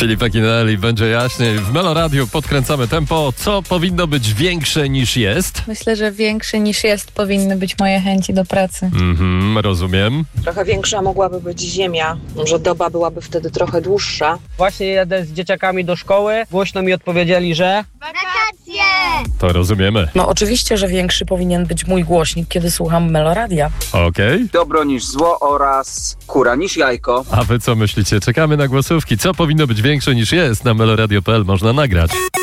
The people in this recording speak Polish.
Filip Akinelli, będzie jaśniej. W Melo Radio podkręcamy tempo. Co powinno być większe niż jest? Myślę, że większe niż jest powinny być moje chęci do pracy. Rozumiem. Trochę większa mogłaby być ziemia, że doba byłaby wtedy trochę dłuższa. Właśnie jadę z dzieciakami do szkoły, głośno mi odpowiedzieli, że... Wakacje! To rozumiemy. No oczywiście, że większy powinien być mój głośnik, kiedy słucham Meloradia. Okej. Dobro niż zło oraz kura niż jajko. A wy co myślicie? Czekamy na głosówki. Co powinno być większe niż jest? Na meloradio.pl można nagrać.